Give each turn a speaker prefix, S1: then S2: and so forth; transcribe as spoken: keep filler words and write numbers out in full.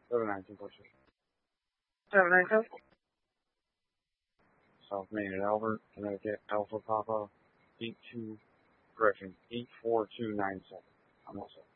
S1: seven nineteen push it.
S2: seven nineteen.
S1: South Main at Albert, Connecticut, Alpha Papa, eight two, correction, eight four two nine seven. I'm all set.